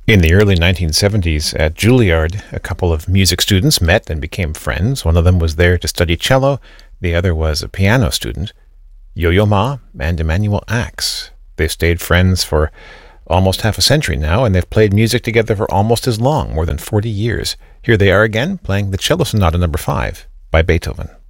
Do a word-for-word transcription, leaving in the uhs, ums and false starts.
In the early nineteen seventies at Juilliard, a couple of music students met and became friends. One of them was there to study cello, the other was a piano student. Yo-Yo Ma and Emanuel Ax. They've stayed friends for almost half a century now, and they've played music together for almost as long, more than forty years. Here they are again, playing the Cello Sonata number five by Beethoven.